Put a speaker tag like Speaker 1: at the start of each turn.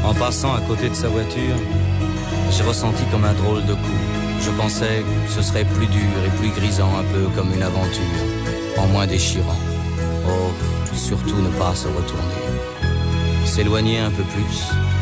Speaker 1: En passant à côté de sa voiture, j'ai ressenti comme un drôle de coup. Je pensais que ce serait plus dur et plus grisant, un peu comme une aventure, en moins déchirant. Oh, surtout ne pas se retourner. S'éloigner un peu plus,